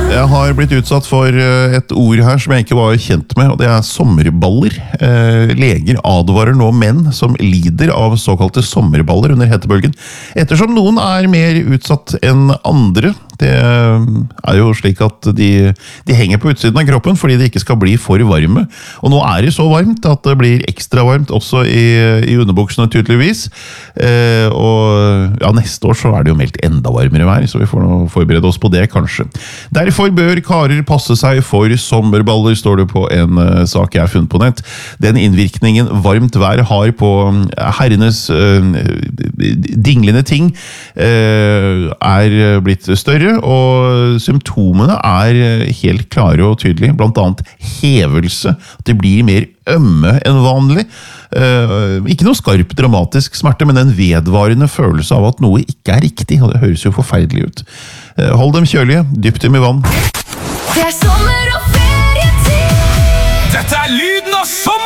Jeg har blitt utsatt for et ord her som jeg ikke var kjent med, og det sommerballer. Leger advarer nå menn som lider av såkalte sommerballer under hetebølgen, ettersom noen mer utsatt enn andre. Det jo slik at de henger på utsiden av kroppen fordi de ikke skal bli for varme. Og nå det så varmt at det blir ekstra varmt også i underbuksene tydeligvis. Og ja, neste år så det jo meldt enda varmere vær, så vi får nå forberede oss på det kanskje. Derfor bør karer passe seg for sommerballer, står det på en sak jeg har funnet på nett. Den innvirkningen varmt vær har på herrenes dinglende ting blitt større, og symptomene helt klare og tydelige, blant annet hevelse, at det blir mer ømme enn vanlig. Ikke noe skarp dramatisk smerte, men en vedvarende følelse av at noe ikke riktig, og det høres jo forferdelig ut. Hold dem kjølige, dypt dem i vann. Det sommer og ferietid. Dette lyden av sommer!